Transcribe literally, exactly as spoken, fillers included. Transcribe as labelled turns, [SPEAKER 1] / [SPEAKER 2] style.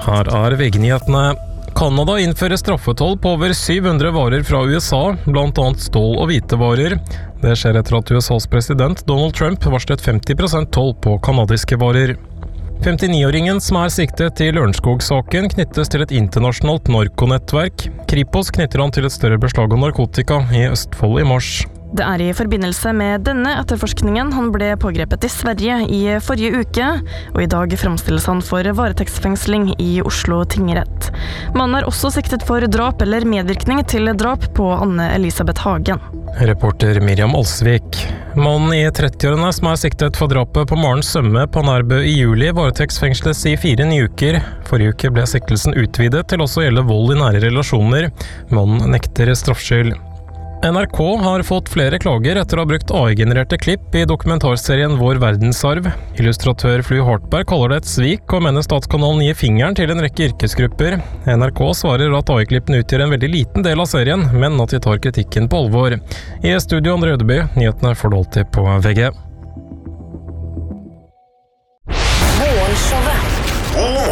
[SPEAKER 1] Her er V G-nyhetene. Canada innfører straffetoll på over syv hundre varer fra U S A, blant annet stål og hvitevarer. Det skjer etter at U S A's president Donald Trump varslet femti prosent toll på kanadiske varer. femtini-åringen som er siktet i Lørenskog-saken knyttes til et internasjonalt narkonettverk. Kripos knytter han til et større beslag av narkotika i Østfold i mars.
[SPEAKER 2] Det er i forbindelse med denne etterforskningen han ble pågrepet i Sverige i forrige uke, og i dag fremstilles han for varetektsfengsling i Oslo tingrett. Mannen er også siktet for drap eller medvirkning til drap på Anne Elisabeth Hagen.
[SPEAKER 1] Reporter Miriam Alsvik. Mannen i trettiårene som er siktet for drapet på Maren Sømme på Nærbø i juli varetektsfengsles i fire nye uker. Forrige uke ble siktelsen utvidet til også å gjelde vold i nære relasjoner. Mannen nekter straffskyld. N R K har fått flere klager etter å ha brukt A I-genererte klipp i dokumentarserien Vår verdensarv. Illustratør Flu Hartberg kaller det et svik og mener Statskanalen gir fingeren til en rekke yrkesgrupper. N R K svarer at A I-klippene utgjør en veldig liten del av serien, men at de tar kritikken på alvor. I studio André Ødeby, nyhetene får du alltid på V G.
[SPEAKER 3] Morgenshowet.